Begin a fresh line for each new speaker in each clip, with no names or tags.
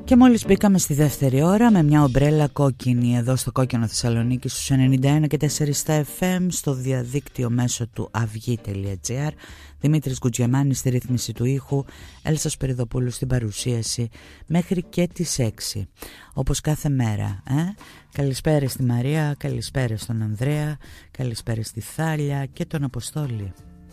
Και μόλις μπήκαμε στη δεύτερη ώρα με μια ομπρέλα κόκκινη εδώ στο Κόκκινο Θεσσαλονίκη στους 91 και 4 στα FM, στο διαδίκτυο μέσω του avi.gr. Δημήτρης Γκουτζιαμάνης στη ρύθμιση του ήχου, Έλσα Σπυριδοπούλου στην παρουσίαση μέχρι και τις 6. Όπως κάθε μέρα. Καλησπέρα στη Μαρία, καλησπέρα στον Ανδρέα, καλησπέρα στη Θάλια και τον Αποστόλη.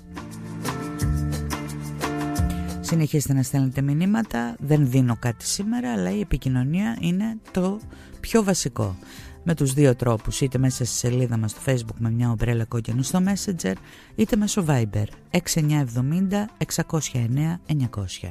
Συνεχίστε να στέλνετε μηνύματα, δεν δίνω κάτι σήμερα, αλλά η επικοινωνία είναι το πιο βασικό. Με τους δύο τρόπους, είτε μέσα στη σελίδα μας στο Facebook με μια ομπρέλα κόκκινη στο Messenger, είτε μέσω Viber 6970 609 900.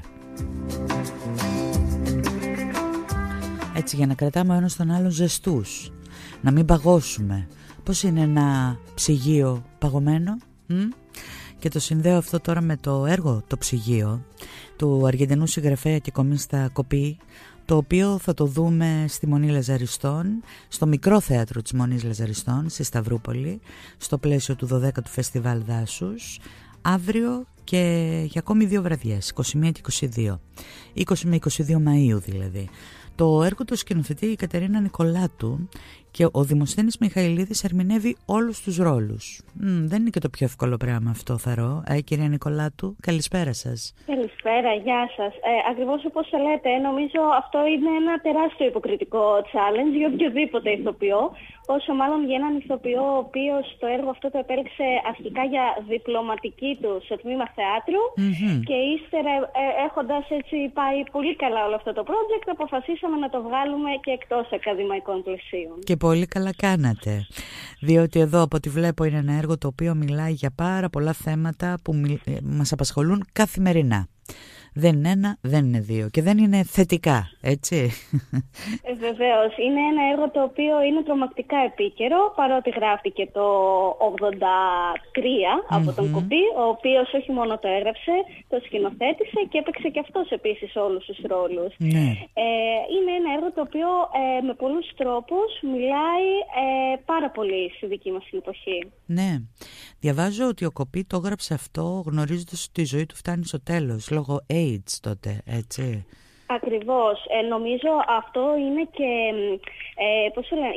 Έτσι, για να κρατάμε ο ένας τον άλλον ζεστούς, να μην παγώσουμε. Πώς είναι ένα ψυγείο παγωμένο? Και το συνδέω αυτό τώρα με το έργο «Το ψυγείο» του Αργεντινού συγγραφέα και κομίστα Κοπή, το οποίο θα το δούμε στη Μονή Λαζαριστών, στο μικρό θέατρο της Μονής Λαζαριστών στη Σταυρούπολη, στο πλαίσιο του 12ου Φεστιβάλ Δάσους, αύριο και για ακόμη 2 βραδιές, 21 και 22, 20 με 22 Μαΐου δηλαδή. Το έργο το σκηνοθετεί η Κατερίνα Νικολάτου και ο Δημοσθένης Μιχαηλίδης ερμηνεύει όλους τους ρόλους. Δεν είναι και το πιο εύκολο πράγμα αυτό, θαρώ. Κυρία Νικολάτου, καλησπέρα σας.
Καλησπέρα, γεια σας. Ακριβώς όπως θα λέτε, νομίζω αυτό είναι ένα τεράστιο υποκριτικό challenge για οποιοδήποτε ηθοποιό. Όσο μάλλον για έναν ηθοποιό ο οποίος το έργο αυτό το επέλεξε αρχικά για διπλωματική του σε τμήμα θεάτρου και ύστερα έχοντας έτσι πάει πολύ καλά όλο αυτό το project, αποφασίσαμε να το βγάλουμε και εκτός ακαδημαϊκών πλαισίων.
Και πολύ καλά κάνατε, διότι εδώ από ό,τι βλέπω είναι ένα έργο το οποίο μιλάει για πάρα πολλά θέματα που μας απασχολούν καθημερινά. Δεν είναι ένα, δεν είναι δύο και δεν είναι θετικά, έτσι.
Βεβαίως. Είναι ένα έργο το οποίο είναι τρομακτικά επίκαιρο, παρότι γράφτηκε το 83 από τον Κοπή, ο οποίος όχι μόνο το έγραψε, το σκηνοθέτησε και έπαιξε και αυτός επίσης όλους τους ρόλους. Είναι ένα έργο το οποίο με πολλούς τρόπους μιλάει πάρα πολύ στη δική μας την εποχή.
Ναι. Διαβάζω ότι ο Κοπή το έγραψε αυτό γνωρίζοντας ότι η ζωή του φτάνει στο τέλος, λόγω AIDS τότε, έτσι.
Ακριβώς. Νομίζω αυτό είναι και, πώς το λένε,